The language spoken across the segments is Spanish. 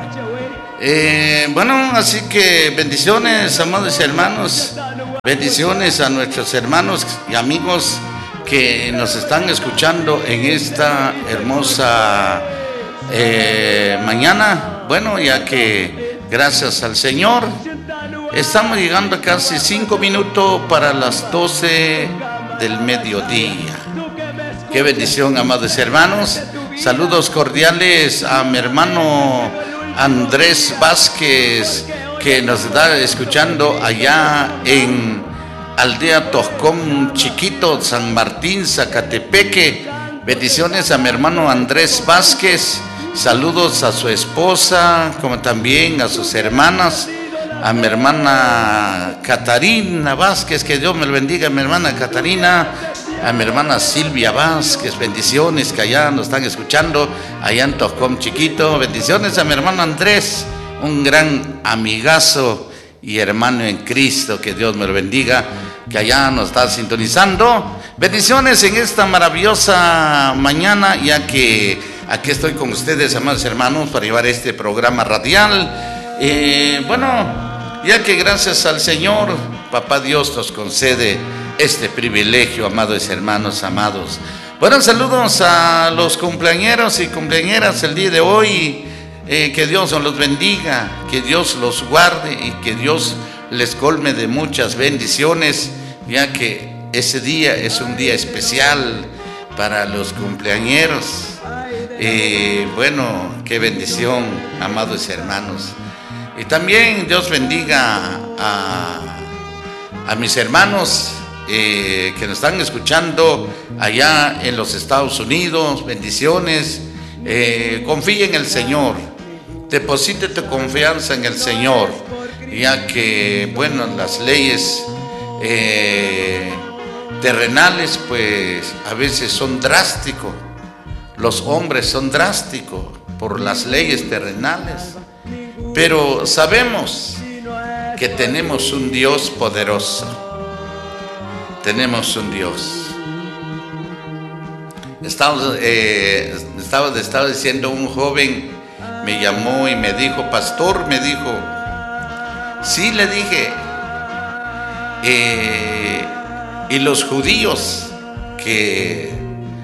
Bueno, así que bendiciones, amados hermanos. Bendiciones a nuestros hermanos y amigos que nos están escuchando en esta hermosa mañana. Bueno, ya que gracias al Señor estamos llegando a casi 5 minutos para las 12 del mediodía. Qué bendición, amados hermanos. Saludos cordiales a mi hermano Andrés Vázquez, que nos está escuchando allá en Aldea Toscón Chiquito, San Martín, Zacatepeque. Bendiciones a mi hermano Andrés Vázquez. Saludos a su esposa, como también a sus hermanas, a mi hermana Catarina Vázquez, que Dios me lo bendiga, mi hermana Catarina, a mi hermana Silvia Vázquez, bendiciones, que allá nos están escuchando, allá en Toscón Chiquito. Bendiciones a mi hermano Andrés, un gran amigazo y hermano en Cristo, que Dios me lo bendiga, que allá nos está sintonizando. Bendiciones en esta maravillosa mañana, ya que aquí estoy con ustedes, amados hermanos, para llevar este programa radial. Bueno, ya que gracias al Señor, Papá Dios nos concede este privilegio, amados hermanos, amados. Buenos saludos a los cumpleañeros y cumpleañeras el día de hoy. Que Dios los bendiga, que Dios los guarde y que Dios les colme de muchas bendiciones, ya que ese día es un día especial para los cumpleañeros. Bueno, qué bendición, amados hermanos. Y también Dios bendiga a mis hermanos que nos están escuchando allá en los Estados Unidos. Bendiciones. Confía en el Señor, deposite tu confianza en el Señor, ya que, bueno, las leyes terrenales pues a veces son drásticos, los hombres son drásticos por las leyes terrenales, pero sabemos que tenemos un Dios poderoso, tenemos un Dios. Estaba diciendo, un joven me llamó y me dijo, pastor, me dijo, sí, le dije, y los judíos que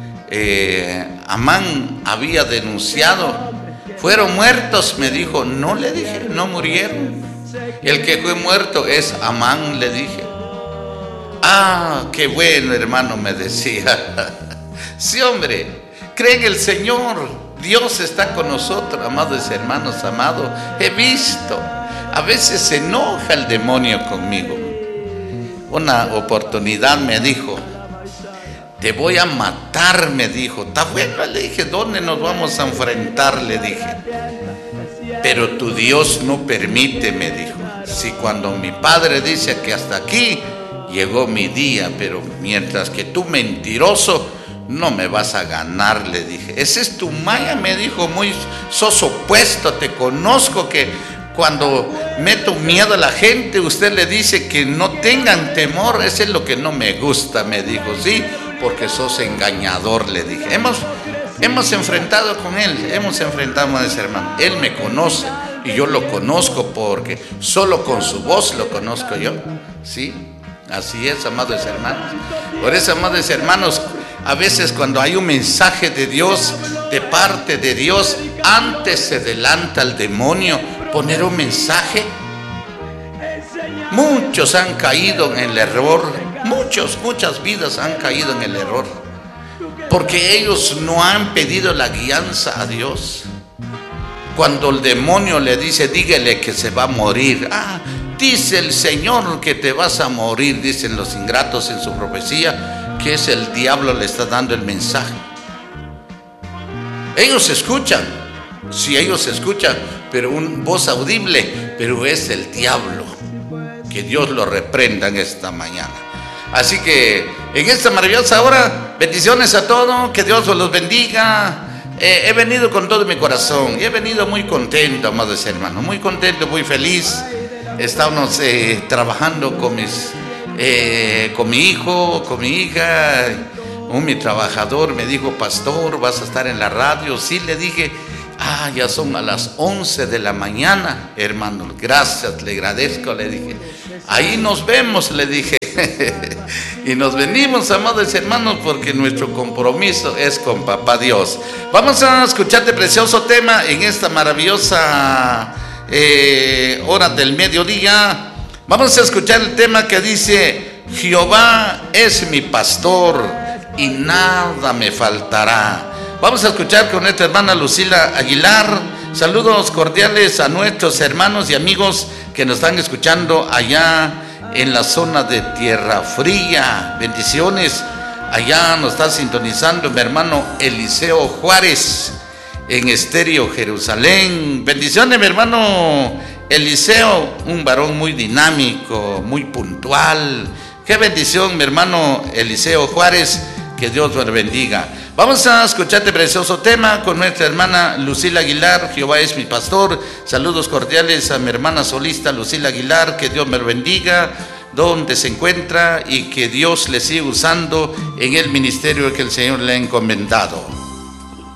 Amán había denunciado, ¿fueron muertos? Me dijo, no, le dije, no murieron. El que fue muerto es Amán, le dije. Ah, qué bueno, hermano, me decía. Sí, hombre, cree en el Señor, Dios está con nosotros, amados hermanos, amados. He visto, a veces se enoja el demonio conmigo. Una oportunidad me dijo, te voy a matar, me dijo. Está bueno, le dije, ¿dónde nos vamos a enfrentar? Le dije, pero tu Dios no permite, me dijo. Si cuando mi padre dice que hasta aquí llegó mi día, pero mientras que tú, mentiroso, no me vas a ganar, le dije. Ese es tu maya, me dijo, muy sos opuesto, te conozco, que cuando meto miedo a la gente, usted le dice que no tengan temor. Eso es lo que no me gusta, me dijo. Sí, porque sos engañador, le dije. Hemos enfrentado con él, hemos enfrentado a ese hermano. Él me conoce y yo lo conozco, porque solo con su voz lo conozco yo. Sí, así es, amados hermanos. Por eso, amados hermanos, a veces cuando hay un mensaje de Dios, de parte de Dios, antes se adelanta el demonio poner un mensaje. Muchos han caído en el error, muchas vidas han caído en el error, porque ellos no han pedido la guianza a Dios. Cuando el demonio le dice, dígale que se va a morir. Ah, dice el Señor que te vas a morir, dicen los ingratos en su profecía, que es el diablo, le está dando el mensaje. Ellos escuchan, sí, ellos escuchan, pero una voz audible, pero es el diablo. Que Dios lo reprenda en esta mañana. Así que en esta maravillosa hora, bendiciones a todos, que Dios los bendiga. He venido con todo mi corazón y he venido muy contento, amados hermanos, muy contento, muy feliz. Estamos trabajando con mi hijo, con mi hija. Mi trabajador me dijo, pastor, ¿vas a estar en la radio? Sí, le dije, Ya son a las 11 de la mañana, hermano. Gracias, le agradezco, le dije. Ahí nos vemos, le dije. Y nos venimos, amados hermanos, porque nuestro compromiso es con Papá Dios. Vamos a escuchar este precioso tema en esta maravillosa hora del mediodía. Vamos a escuchar el tema que dice: Jehová es mi pastor y nada me faltará. Vamos a escuchar con nuestra hermana Lucila Aguilar. Saludos cordiales a nuestros hermanos y amigos que nos están escuchando allá en la zona de Tierra Fría. Bendiciones. Allá nos está sintonizando mi hermano Eliseo Juárez en Estéreo Jerusalén. Bendiciones, mi hermano Eliseo, un varón muy dinámico, muy puntual. Qué bendición, mi hermano Eliseo Juárez. Que Dios nos bendiga. Vamos a escuchar este precioso tema con nuestra hermana Lucila Aguilar. Jehová es mi pastor. Saludos cordiales a mi hermana solista Lucila Aguilar. Que Dios me bendiga donde se encuentra y que Dios le siga usando en el ministerio que el Señor le ha encomendado.